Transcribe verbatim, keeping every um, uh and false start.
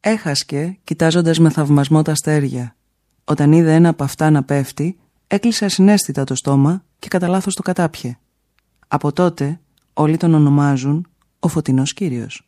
Έχασκε, κοιτάζοντας με θαυμασμό τα αστέρια. Όταν είδε ένα από αυτά να πέφτει, έκλεισε ασυναίσθητα το στόμα και κατά λάθος το κατάπιε. Από τότε όλοι τον ονομάζουν ο Φωτεινός Κύριος.